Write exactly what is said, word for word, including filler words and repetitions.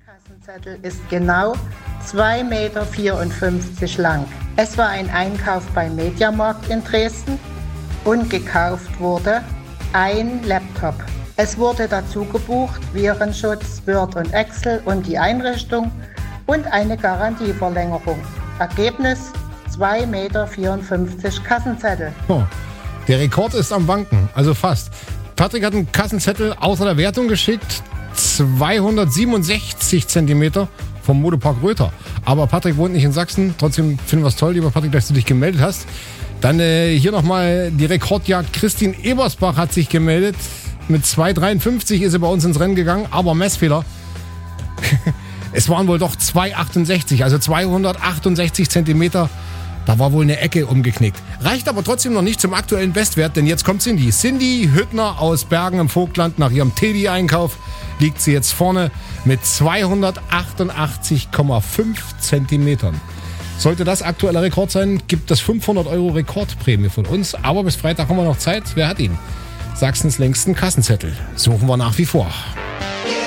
Kassenzettel ist genau zwei Meter vierundfünfzig lang. Es war ein Einkauf beim Mediamarkt in Dresden und gekauft wurde ein Laptop. Es wurde dazu gebucht Virenschutz, Word und Excel und die Einrichtung und eine Garantieverlängerung. Ergebnis zwei Meter vierundfünfzig Kassenzettel. Oh, der Rekord ist am Wanken, also fast. Patrick hat einen Kassenzettel außer der Wertung geschickt. zweihundertsiebenundsechzig Zentimeter vom Modepark Röther. Aber Patrick wohnt nicht in Sachsen. Trotzdem finden wir es toll, lieber Patrick, dass du dich gemeldet hast. Dann äh, hier nochmal die Rekordjagd. Christine Ebersbach hat sich gemeldet. Mit zwei dreiundfünfzig ist sie bei uns ins Rennen gegangen. Aber Messfehler. Es waren wohl doch zwei achtundsechzig. Also zweihundertachtundsechzig Zentimeter. Da war wohl eine Ecke umgeknickt. Reicht aber trotzdem noch nicht zum aktuellen Bestwert, denn jetzt kommt Cindy. Cindy Hüttner aus Bergen im Vogtland. Nach ihrem Teddy-Einkauf liegt sie jetzt vorne mit zweihundertachtundachtzig Komma fünf Zentimetern. Sollte das aktueller Rekord sein, gibt es fünfhundert Euro Rekordprämie von uns. Aber bis Freitag haben wir noch Zeit. Wer hat ihn? Sachsens längsten Kassenzettel. Suchen wir nach wie vor.